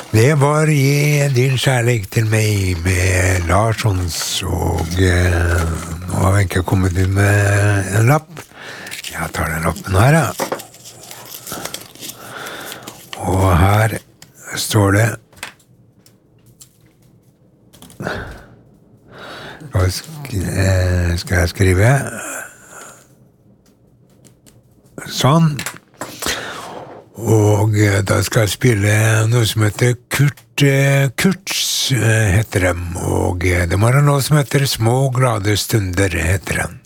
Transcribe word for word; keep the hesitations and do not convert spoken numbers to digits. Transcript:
Det var Ge din kärlek til meg med Larssons, og eh, nå har vi ikke kommet ut med en lapp. Jeg tar den lappen her, ja. Og her står det Hva skal jeg skrive? Sånn. Og da skal jeg spille noe som heter Kurt, Kurts heter dem, og de har en låt som heter Små glade stunder heter den.